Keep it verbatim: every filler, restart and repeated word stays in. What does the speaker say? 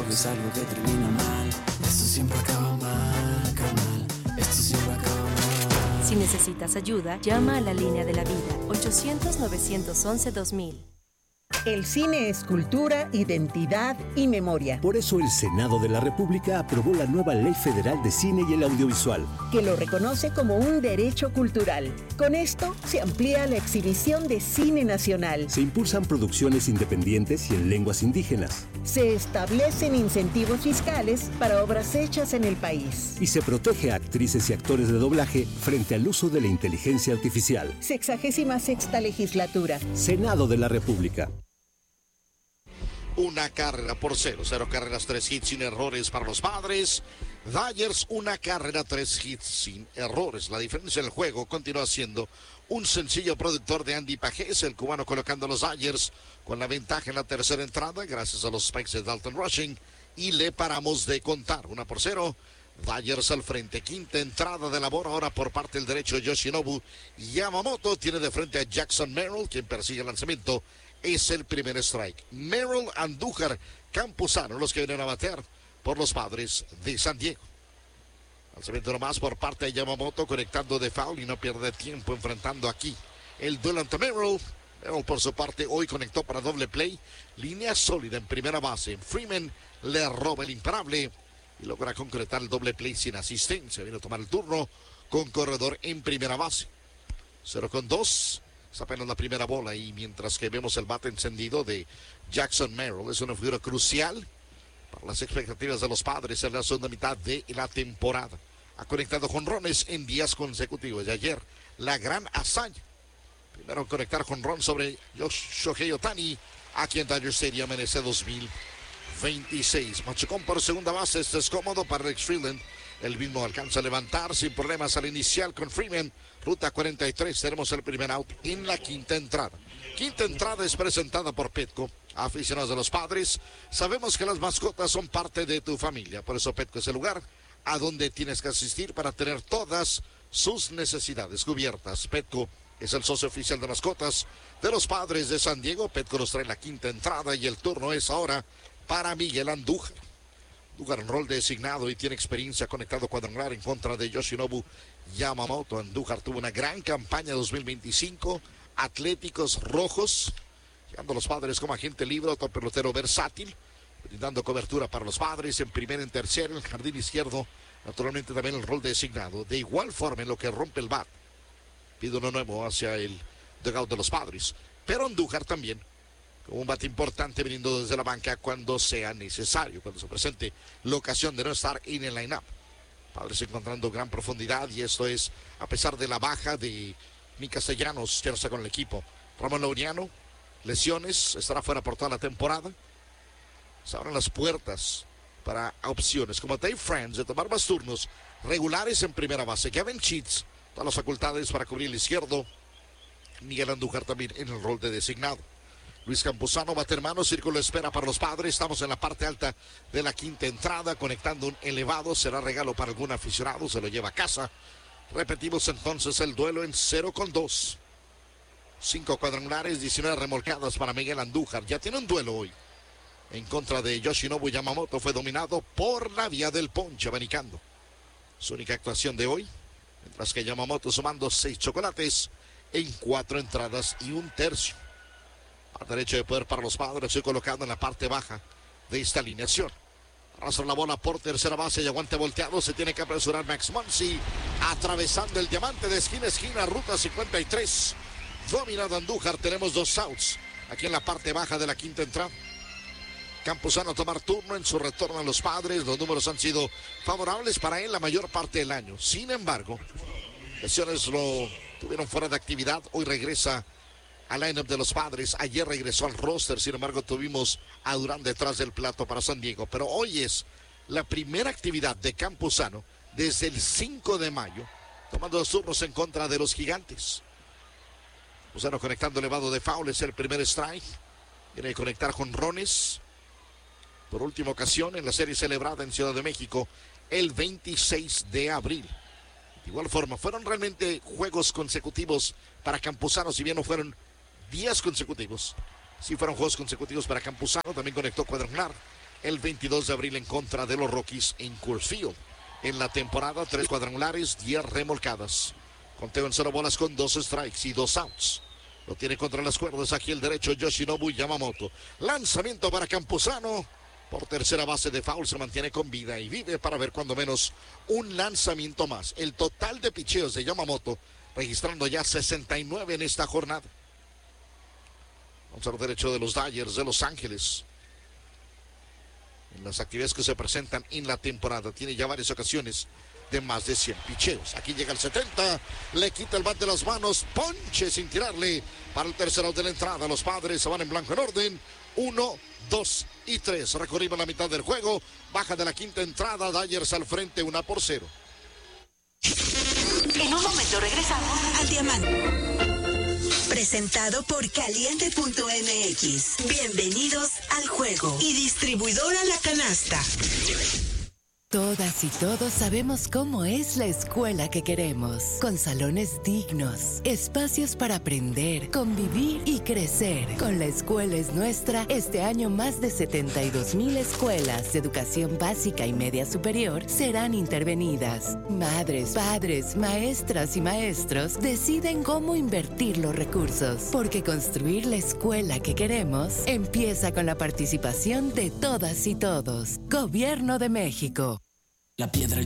es algo que termina mal. Esto siempre acaba mal, carnal. Esto siempre acaba mal. Si necesitas ayuda, llama a la línea de la vida, ochocientos, novecientos once, dos mil. El cine es cultura, identidad y memoria. Por eso el Senado de la República aprobó la nueva Ley Federal de Cine y el Audiovisual, que lo reconoce como un derecho cultural. Con esto se amplía la exhibición de cine nacional. Se impulsan producciones independientes y en lenguas indígenas. Se establecen incentivos fiscales para obras hechas en el país. Y se protege a actrices y actores de doblaje frente al uso de la inteligencia artificial. Sexagésima sexta legislatura. Senado de la República. Una carrera por cero, cero carreras, tres hits sin errores para los Padres. Dodgers, una carrera, tres hits sin errores. La diferencia en el juego continúa siendo un sencillo productor de Andy Pajés, el cubano colocando a los Dodgers con la ventaja en la tercera entrada, gracias a los spikes de Dalton Rushing, y le paramos de contar, una por cero. Dodgers al frente, quinta entrada de labor ahora por parte del derecho. Yoshinobu Yamamoto tiene de frente a Jackson Merrill, quien persigue el lanzamiento. Es el primer strike. Merrill, Andújar, Campuzano, los que vienen a batear por los Padres de San Diego. Lanzamiento nomás por parte de Yamamoto, conectando de foul y no pierde tiempo enfrentando aquí el duelo ante Merrill. Merrill por su parte hoy conectó para doble play. Línea sólida en primera base. Freeman le roba el imparable y logra concretar el doble play sin asistencia. Viene a tomar el turno con corredor en primera base. cero con dos. Es apenas la primera bola y mientras que vemos el bate encendido de Jackson Merrill, es una figura crucial para las expectativas de los Padres en la segunda mitad de la temporada. Ha conectado jonrones en días consecutivos. Y ayer, la gran hazaña. Primero conectar jonrón sobre Shohei Ohtani aquí en Dodger Stadium en ese dos mil veintiséis. Machucón por segunda base, esto es cómodo para Rex Freeland. El mismo alcanza a levantar sin problemas al inicial con Freeman. Ruta cuarenta y tres, tenemos el primer out en la quinta entrada. Quinta entrada es presentada por Petco. Aficionados de los Padres, sabemos que las mascotas son parte de tu familia. Por eso Petco es el lugar a donde tienes que asistir para tener todas sus necesidades cubiertas. Petco es el socio oficial de mascotas de los Padres de San Diego. Petco nos trae la quinta entrada y el turno es ahora para Miguel Andújar. Andújar en rol designado y tiene experiencia conectado cuadrangular en contra de Yoshinobu Yamamoto. Andújar tuvo una gran campaña dos mil veinticinco. Atléticos Rojos, llegando a los Padres como agente libre, otro pelotero versátil, brindando cobertura para los Padres en primera, en tercera, en el jardín izquierdo, naturalmente también el rol designado. De igual forma en lo que rompe el bat, pide uno nuevo hacia el dugout de los Padres. Pero Andújar también, con un bate importante viniendo desde la banca cuando sea necesario, cuando se presente la ocasión de no estar en el line-up. Padres encontrando gran profundidad y esto es a pesar de la baja de Nick Castellanos, que no está con el equipo. Ramón Laureano, lesiones, estará fuera por toda la temporada. Se abren las puertas para opciones como Dave Franz de tomar más turnos regulares en primera base. Kevin Cheats, todas las facultades para cubrir el izquierdo. Miguel Andújar también en el rol de designado. Luis Campuzano, bate hermano, círculo de espera para los Padres. Estamos en la parte alta de la quinta entrada, conectando un elevado. Será regalo para algún aficionado, se lo lleva a casa. Repetimos entonces el duelo en cero con dos. Cinco cuadrangulares, diecinueve remolcadas para Miguel Andújar. Ya tiene un duelo hoy. En contra de Yoshinobu Yamamoto, fue dominado por la vía del ponche, abanicando. Su única actuación de hoy. Mientras que Yamamoto sumando seis chocolates en cuatro entradas y un tercio. A derecho de poder para los Padres, estoy colocado en la parte baja de esta alineación. Arrastra la bola por tercera base y aguante volteado. Se tiene que apresurar Max Muncy. Atravesando el diamante de esquina a esquina. Ruta cincuenta y tres. Dominado Andújar. Tenemos dos outs. Aquí en la parte baja de la quinta entrada. Campuzano a tomar turno en su retorno a los Padres. Los números han sido favorables para él la mayor parte del año. Sin embargo, lesiones lo tuvieron fuera de actividad. Hoy regresa al line-up de los Padres. Ayer regresó al roster, sin embargo tuvimos a Durán detrás del plato para San Diego. Pero hoy es la primera actividad de Campuzano desde el cinco de mayo, tomando los turnos en contra de los Gigantes. Campuzano conectando elevado de foul, es el primer strike. Viene a conectar jonrones. Por última ocasión en la serie celebrada en Ciudad de México el veintiséis de abril. De igual forma, fueron realmente juegos consecutivos para Campuzano, si bien no fueron días consecutivos. Sí fueron juegos consecutivos para Campuzano, también conectó cuadrangular el veintidós de abril en contra de los Rockies en Coors Field. En la temporada, tres cuadrangulares, diez remolcadas. Conteo en cero bolas con dos strikes y dos outs. Lo tiene contra las cuerdas aquí el derecho Yoshinobu Yamamoto. Lanzamiento para Campuzano. Por tercera base de foul se mantiene con vida y vive para ver cuando menos un lanzamiento más. El total de picheos de Yamamoto registrando ya sesenta y nueve en esta jornada. Vamos al derecho de los Dodgers de Los Ángeles. En las actividades que se presentan en la temporada tiene ya varias ocasiones de más de cien picheos. Aquí llega el setenta, le quita el bat de las manos, ponche sin tirarle para el tercero de la entrada. Los Padres se van en blanco en orden. Uno, dos y tres. Recorrimos la mitad del juego. Baja de la quinta entrada. Dodgers al frente, una por cero. En un momento regresamos al Diamante. Presentado por Caliente punto M X. Bienvenidos al juego. Y distribuidora La Canasta. Todas y todos sabemos cómo es la escuela que queremos, con salones dignos, espacios para aprender, convivir y crecer. Con La Escuela es Nuestra, este año más de setenta y dos mil escuelas de educación básica y media superior serán intervenidas. Madres, padres, maestras y maestros deciden cómo invertir los recursos, porque construir la escuela que queremos empieza con la participación de todas y todos. Gobierno de México. La piedra